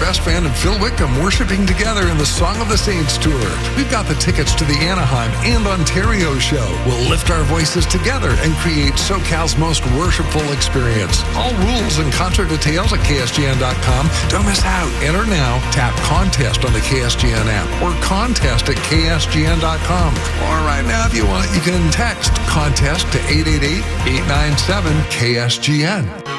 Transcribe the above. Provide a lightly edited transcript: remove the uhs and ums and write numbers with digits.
Best Band and Phil Wickham worshiping together in the Song of the Saints tour. We've got the tickets to the Anaheim and Ontario show. We'll lift our voices together and create SoCal's most worshipful experience. All rules and concert details at KSGN.com. Don't miss out. Enter now. Tap contest on the KSGN app or contest at KSGN.com. Or right now, if you want, you can text contest to 888-897-KSGN.